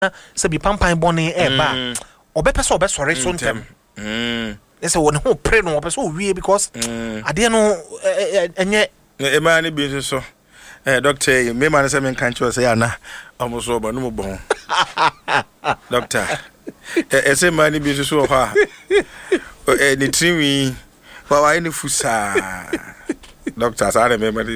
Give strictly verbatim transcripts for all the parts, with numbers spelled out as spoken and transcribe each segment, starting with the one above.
se bi pampan bone e ba obepe so obesore so ntem mm ese won ho pre no obepe so wie because ade no enye e ma ni bi so eh doctor me man say me kan cho say ana omo so ba no mo bon doctor e say man ni bi so ho a e ni triwi wa wa ni fusa doctor say me ma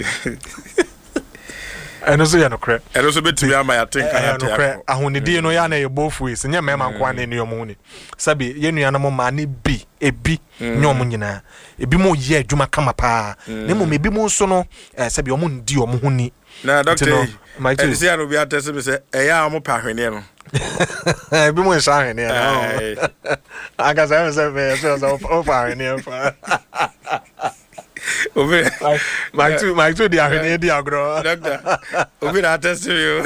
eno so ya no kre eno so betumi ama ya tenka ya te akọ ahonidi no ya na ye both ways nya mema nkwa na enu omo ni sabi ye nua na mo ma ne bi ebi nyom nyina ebi mo ye adwuma kama pa ne mo mebi mo so no sabi omo ndi omo ho ni na doctor e se anu bi atese be se e ya mo pa hwene no ebi mo sha hwene na aga sa se be so so o pa hwene fa Obi my two my two dia hwene dia agro doctor obi na atese you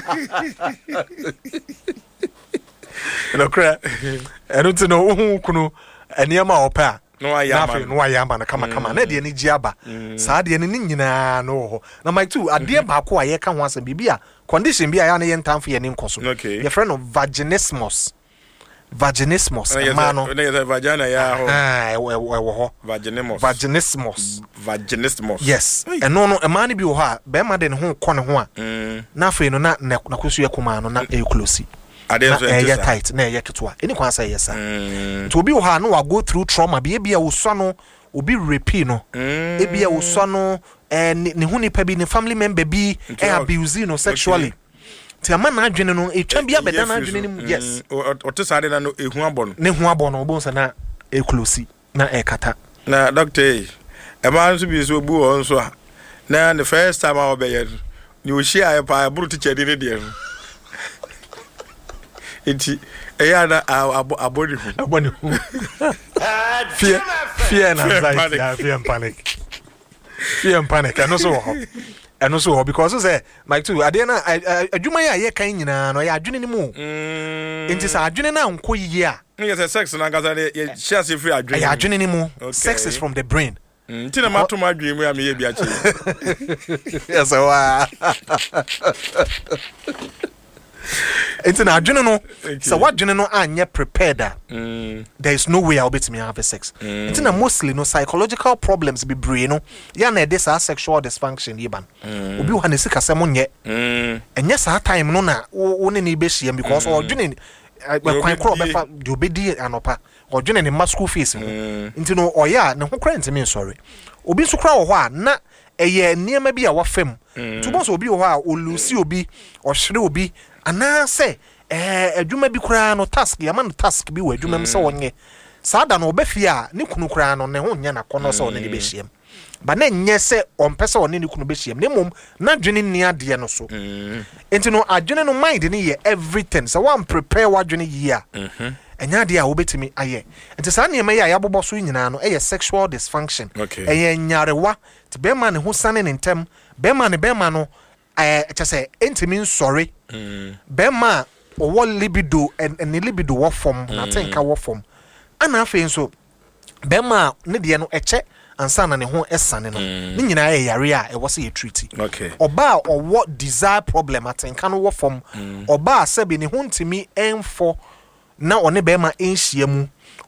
no kra enu ti no hu kunu eniema opa no ayama no ayama na kama kama na de ni giaba saa de ni nyina no ho na my two ade ba ko aye ka ho asem bibia condition bia ya na ye ntamfo ye ni nkoso your friend of vaginismus vaginismus mano na ye vagina ya ho ah e ho vaginismus vaginismus vaginismus yes eno no e ma ne bi ho a be ma de ne ho ko ne ho a na afi no na na kwasu yakuma no na e close ade so e tight na e ketwa eni kwa say yes to obi ho ha no wa go through trauma bi e bia wo so no obi repeat no e bia wo so no eh ne hu ni pa bi ne family member bi e abuse no sexually ti ama na adwene no e twa bia beda na adwene ni yes o te sare na no ehu abono ne hu abono obo so na e close na e kata na doctor e ma nso bi so bu won so na the first time I obey ni o share pa buru teacher ni de enti eya na abodi hu abodi hu fear fear and anxiety fear and panic fear and panic and also and also because say Mike too ade na adwuma ya ye kan nyina no ya adwene ni mu enti sa adwene na nko yiye a yes sex na gaza ye share say free adwene ya adwene ni mu sex is from the brain enti na mato ma adwene mu ya me ye bi a che yes wa it's na adwene no so what adwene no anye prepared mm. there is no way I'll be to me have sex mm. it's na mostly no psychological problems be brain no ya na this sexual dysfunction yiban mm. obi wo hanesi kasem nye mm. enye sa time no na wo ne ne be hiem because mm. adwene kwan kro be fa de obedi anopa adwene ne ma school fees mm. nti no oya ne ho kra ntimi sorry obi so kra wo ho a na eye niema bi a wafam mm. to bo so obi wo ho a olusi obi ohwere obi ana se eh adwuma bi kura no task ya man task bi wa adwuma m se wonye saada no obefia ne kunu kura no ne ho nya na kono se wonne ne behiem ba na nye se ompese wonne ne kunu behiem ne mom na dwene ni ade no so enti no adwene no mind ne ye everything so one prepare wadwene yi a mhm enya de a obetimi aye enti sa ne me ya yabobo so nyina no eh sexual dysfunction eh nyarewa ti be ma ne ho sane ne ntem be ma ne be ma no eh chese entimi sorry mm. Bema o libido and libido wo form na tenka wo form ana afi nso bema ne de no eche ansa na ne ho esane no ne nyina ye yare a e wo se ye treat okay oba o wo desire problem atenka no wo form oba sabi ne ho ntimi enfo na one bema enhia mu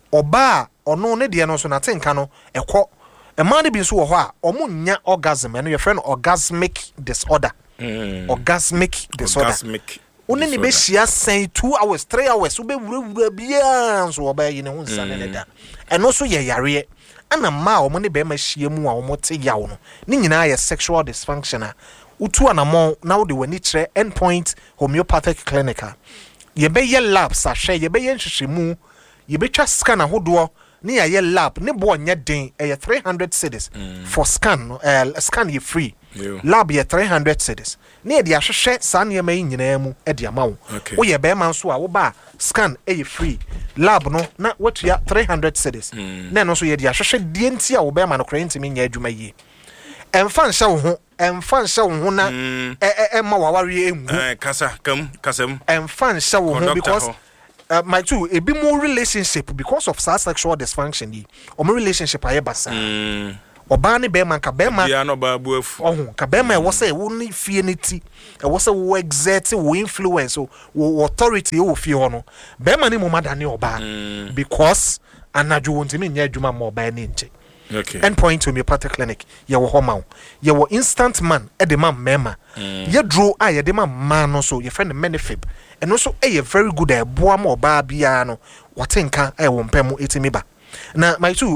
oba ono ne de no so na tenka no ekọ e ma ne bi nso wo ho a omo nya orgasm and your friend orgasmic disorder Mm. orgasmic disorder orgasmic one ni be hia sen two hours three hours wo be wura bia so wo ba yi ne ho nsane ne da eno so ye yare ana ma o mo ne be ma hia mu a o mo te yawo no ni nyina ye sexual dysfunction a utu anamo na wo de wani kire endpoint homeopathic clinic ye be ye labs a hwe ye be ye nhwehwemu ye be twa scan ahodo ni ya ye lab ne bo nya den e three hundred cedis mm. for scan uh, scan ye free yeah. Lab ye three hundred cedis ne ye dia hwehwe sa ne ma nyina mu e dia ma wo wo ye be man so a wo ba scan e free lab no na watu ya three hundred cedis mm. na no so ye dia hwehwe die nti a wo be ma no kra ntimi nya adwuma yi emfa nhya wo ho emfa nhya wo ho na mm. e e, e ma waware engu eh kasa kam kasam emfa nhya wo ho because ho. Uh, my two a bit more relationship because of sexual dysfunction di or more relationship aye basa mm. oba ne be man ka be man ya no ba bu afu ohun ka be man e wo say wo ni fie ne ti e wo say wo exert wo influence wo authority wo fie ho no be man ni mo madane oba because anadwo won timi nya adwuma mo oba ne nche. Okay. Endpoint homeopathic clinic ye wo homa ye wo instant man e de man mema ye dro a ye de man man no so ye friend menefib eno so e ye very good e boa ma oba bia no wotenka e wo mpem etimi ba na my two